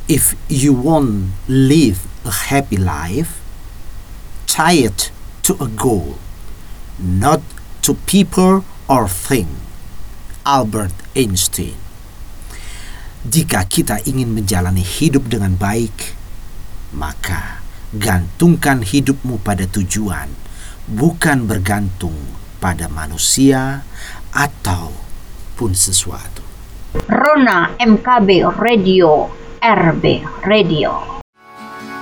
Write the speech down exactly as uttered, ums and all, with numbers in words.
If you want live a happy life, tie it to a goal, not to people or thing. Albert Einstein. Jika kita ingin menjalani hidup dengan baik, maka gantungkan hidupmu pada tujuan, bukan bergantung pada manusia ataupun sesuatu. Rona M K B Radio, R B Radio.